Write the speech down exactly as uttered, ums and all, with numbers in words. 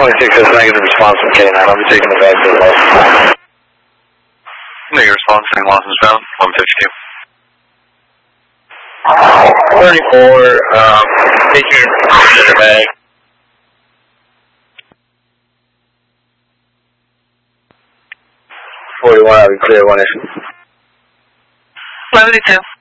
twenty-six has negative response from K nine. I'll be taking the back to the left. Negative response, saying loss is found, one fifty-two. thirty-four, um, taking your bag. forty-one, I'll be clear, one issue. eleven two.